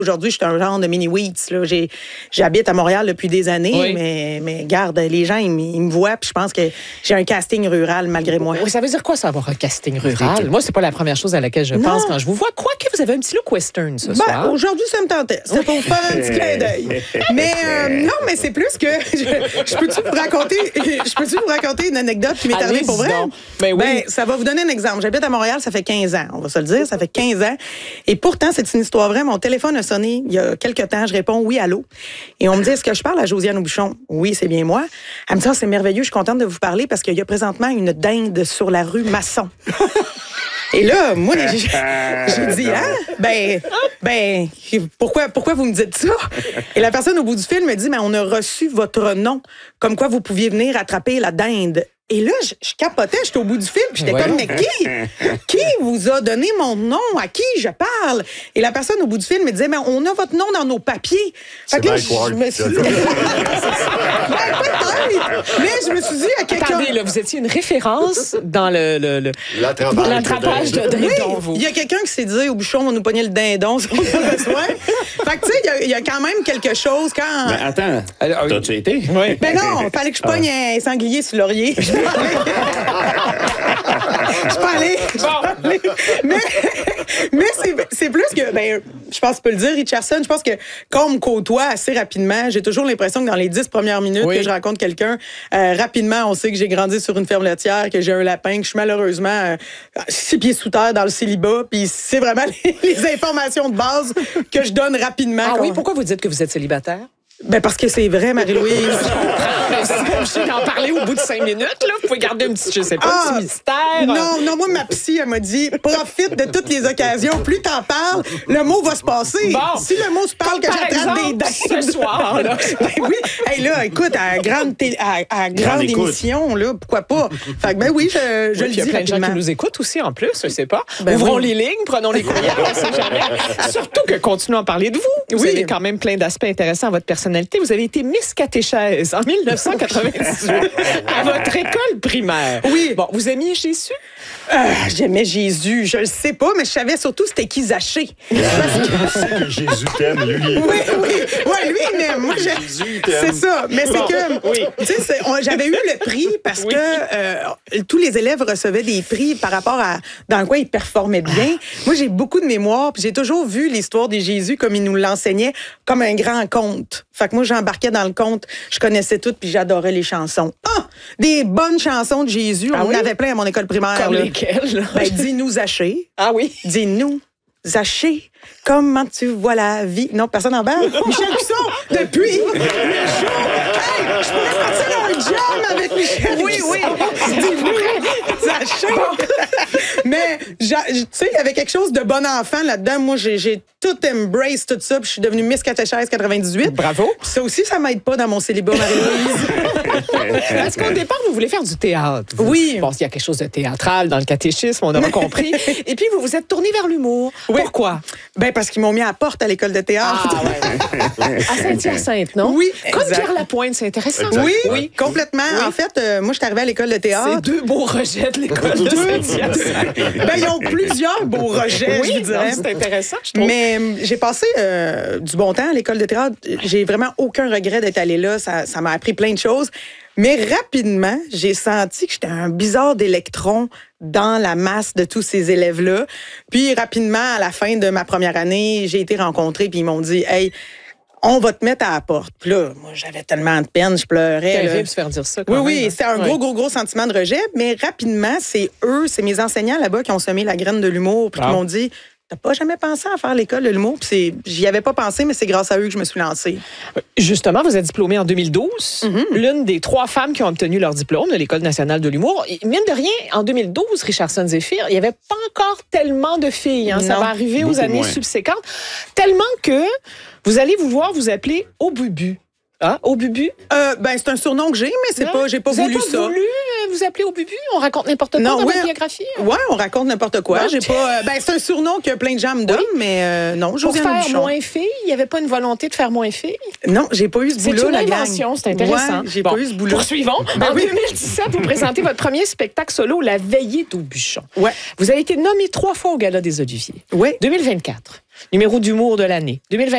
Aujourd'hui, je suis un genre de mini-Wheats. J'habite à Montréal depuis des années, mais garde, les gens, ils me voient, puis je pense que j'ai un casting rural malgré moi. Oui, ça veut dire quoi, ça, avoir un casting rural? Moi, c'est pas la première chose à laquelle je pense quand je vous vois. Quoique vous avez un petit look western ce soir. Aujourd'hui, ça me tentait. C'était pour faire un petit clin d'œil. Mais non, mais c'est plus que... Je peux-tu vous raconter une anecdote qui m'est arrivée pour vrai? Ben, ça va vous donner un exemple. J'habite à Montréal, ça fait 15 ans. On va se le dire, ça fait 15 ans. Et pourtant, c'est une histoire vraie. Mon téléphone a sonné il y a quelques temps. Je réponds oui, allô. Et on me dit, est-ce que je parle à Josiane Aubuchon? Oui, c'est bien moi. Elle me dit, c'est merveilleux, je suis contente de vous parler parce qu'il y a présentement une dinde sur la rue Masson. Et là, moi, j'ai dit, pourquoi vous me dites ça? Et la personne au bout du fil me dit, mais on a reçu votre nom, comme quoi vous pouviez venir attraper la dinde. Et là, je capotais, j'étais au bout du fil, puis j'étais comme, mais qui vous a donné mon nom? À qui je parle? Et la personne au bout du fil me disait, mais on a votre nom dans nos papiers. Fait que là, je me suis dit... Mais je me suis dit à quelqu'un... Attendez, là, vous étiez une référence dans l'attrapage de dindon, vous. Il y a quelqu'un qui s'est dit, au bouchon, on va nous pogner le dindon si on a besoin. Fait que, tu sais, il y a quand même quelque chose quand... Mais attends, t'as-tu été? Oui. Ben non, il fallait que je pogne un sanglier sur laurier. Je peux aller. Mais c'est plus que, je pense que tu peux le dire, Richardson, je pense que quand on me côtoie assez rapidement, j'ai toujours l'impression que dans les 10 premières minutes que je rencontre quelqu'un, rapidement, on sait que j'ai grandi sur une ferme laitière, que j'ai un lapin, que je suis malheureusement 6 pieds sous terre dans le célibat, puis c'est vraiment les informations de base que je donne rapidement. Ah oui, pourquoi vous dites que vous êtes célibataire? Ben parce que c'est vrai, Marie-Louise. C'est pas obligé d'en parler au bout de 5 minutes, là. Vous pouvez garder un petit, petit mystère. Non, moi, ma psy, elle m'a dit, profite de toutes les occasions. Plus t'en parles, le mot va se passer. Bon. Si le mot se parle que j'attrape des dates. Ce soir, là. Ben oui. Hey, là, écoute, à grande émission, là, pourquoi pas? Fait que, ben oui, je le dis. Il y a plein de gens qui nous écoutent aussi, en plus, je sais pas. Ouvrons les lignes, prenons les courriels, on sait jamais. Surtout que continuons à parler de vous. Vous avez quand même plein d'aspects intéressants à votre personnalité. Vous avez été Miss Catéchèse en 1998 à votre école primaire. Oui. Bon, vous aimiez Jésus? J'aimais Jésus. Je le sais pas, mais je savais surtout c'était qui Zachée. Je sais que Jésus t'aime, lui. Oui. Ouais, lui, il m'aime. Moi, Jésus t'aime. C'est ça. Mais c'est que, tu sais, j'avais eu le prix parce que tous les élèves recevaient des prix par rapport à dans quoi ils performaient bien. Moi, j'ai beaucoup de mémoire, puis j'ai toujours vu l'histoire de Jésus comme il nous l'enseignait, comme un grand conte. Fait que moi, j'embarquais dans le conte, je connaissais tout, puis j'adorais les chansons. Des bonnes chansons de Jésus. On en avait plein à mon école primaire. Comme lesquelles? Ben, dis-nous, Zachée. Ah oui? Dis-nous, Zachée, comment tu vois la vie? Non, personne en parle. Michel Cusson, depuis le show. Hey, je pourrais partir un jam avec Michel Cusson. Oui. Zachée. Mais, tu sais, il y avait quelque chose de bon enfant là-dedans. Moi, j'ai tout embrace tout ça, puis je suis devenue Miss Catéchèse 98. Bravo. Puis ça aussi, ça m'aide pas dans mon célibat, Marie-Louise. Est-ce qu'au départ, vous voulez faire du théâtre? Oui. Bon, il y a quelque chose de théâtral dans le catéchisme, on aura compris. Et puis, vous vous êtes tourné vers l'humour. Oui. Pourquoi? Ben parce qu'ils m'ont mis à la porte à l'école de théâtre. À Saint-Hyacinthe, non? Oui, comme Pierre Lapointe, c'est intéressant. Oui, complètement. Oui. En fait, moi, je suis arrivée à l'école de théâtre. C'est 2 beaux rejets de l'école de Saint-Hyacinthe. Ben, ils ont plusieurs beaux rejets, je dirais. C'est intéressant, je trouve. Mais j'ai passé du bon temps à l'école de théâtre. J'ai vraiment aucun regret d'être allée là. Ça m'a appris plein de choses. Mais rapidement, j'ai senti que j'étais un bizarre d'électron dans la masse de tous ces élèves-là. Puis rapidement, à la fin de ma première année, j'ai été rencontrée, puis ils m'ont dit « Hey, on va te mettre à la porte. » Puis là, moi, j'avais tellement de peine, je pleurais. C'est terrible de se faire dire ça, quand même. Oui, c'était un gros sentiment de rejet. Mais rapidement, c'est mes enseignants là-bas qui ont semé la graine de l'humour, puis qui m'ont dit... T'as pas jamais pensé à faire l'école de l'humour? J'y avais pas pensé, mais c'est grâce à eux que je me suis lancée. Justement, vous êtes diplômée en 2012. L'une des 3 femmes qui ont obtenu leur diplôme de l'École nationale de l'humour. Mine de rien, en 2012, Richardson Zephyr, il n'y avait pas encore tellement de filles. Ça va arriver aux années subséquentes. Tellement que vous allez vouloir vous appeler Au-Bubu. Ah, Au-Bubu? Ben, c'est un surnom que j'ai, mais j'ai pas voulu ça. Vous avez voulu vous appeler Au-Bubu? On raconte n'importe quoi dans votre biographie? Oui, on raconte n'importe quoi. J'ai pas. C'est un surnom que plein de gens me donnent, mais non, Josiane Pour faire Aubuchon. moins fille? Il n'y avait pas une volonté de faire moins fille? Non, j'ai pas eu ce boulot, la gang. C'est intéressant. Ouais, j'ai pas eu ce boulot. Poursuivons. En 2017, vous présentez votre premier spectacle solo, La Veillée d'Aubuchon. Ouais. Vous avez été nommé 3 fois au Gala des Oliviers. Oui. 2024, numéro d'humour de l'année. 2024.